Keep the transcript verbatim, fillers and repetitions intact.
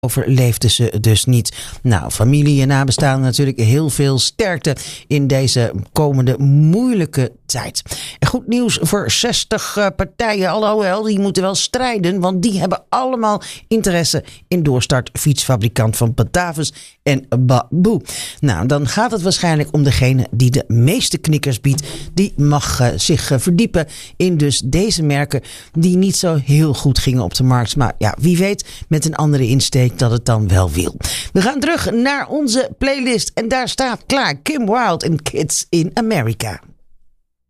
overleefde ze dus niet. Nou, familie en nabestaanden natuurlijk heel veel sterkte in deze komende moeilijke tijd. En goed nieuws voor zestig uh, partijen, alhoewel die moeten wel strijden, want die hebben allemaal interesse in doorstart fietsfabrikant van Batavus en Baboe. Nou, dan gaat het waarschijnlijk om degene die de meeste knikkers biedt. Die mag uh, zich uh, verdiepen in dus deze merken die niet zo heel goed gingen op de markt. Maar ja, wie weet met een andere insteek dat het dan wel wil. We gaan terug naar onze playlist en daar staat klaar Kim Wilde en Kids in America.